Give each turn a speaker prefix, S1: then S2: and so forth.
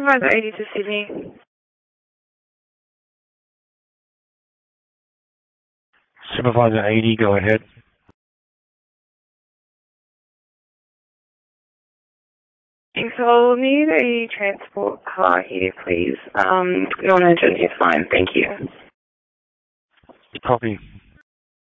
S1: Supervisor 80 to Sydney.
S2: Supervisor 80, go ahead.
S1: So I'll need a transport car here, please. Non-urgent is fine, thank you.
S2: Copy.